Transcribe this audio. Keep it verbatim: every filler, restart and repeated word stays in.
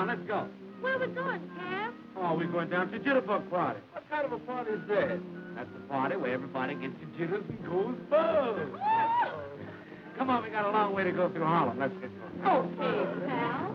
on, let's go. Where are we going, Cap? Oh, we're going down to Jitterbug Party. What kind of a party is that? That's the party where everybody gets the jitters and goes buzz. Come on, we got a long way to go through Harlem. Let's get going. Okay, pal.